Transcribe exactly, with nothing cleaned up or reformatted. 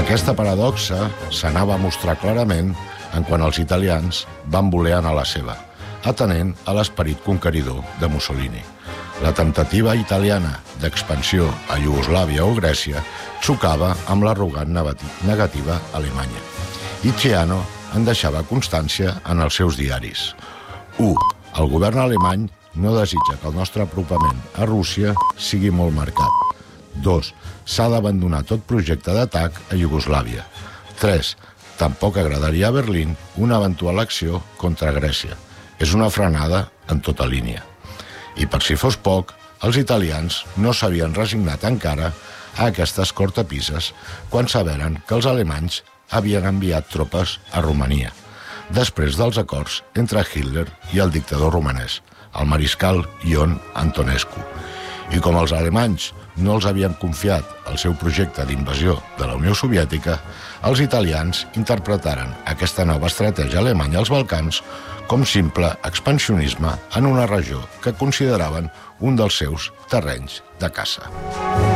Aquesta paradoxa s'anava a mostrar clarament en quan els italians van voler anar a la seva, atenent a l'esperit conqueridor de Mussolini. La temptativa italiana d'expansió a Iugoslàvia o Grècia xocava amb l'arrogant negativa alemanya. I Ciano en deixava constància en els seus diaris. u. El govern alemany no desitja que el nostre apropament a Rússia sigui molt marcat. dos. S'ha d'abandonar tot projecte d'atac a Iugoslàvia. tres. Tampoc agradaria a Berlín una eventual acció contra Grècia. És una frenada en tota línia. I per si fos poc, els italians no s'havien resignat encara a aquestes cortapises quan saberen que els alemanys havien enviat tropes a Romania, després dels acords entre Hitler i el dictador romanès, el mariscal Ion Antonescu. I com els alemanys no els havien confiat el seu projecte d'invasió de la Unió Soviètica, els italians interpretaren aquesta nova estratègia alemanya als Balcans com simple expansionisme en una regió que consideraven un dels seus terrenys de caça.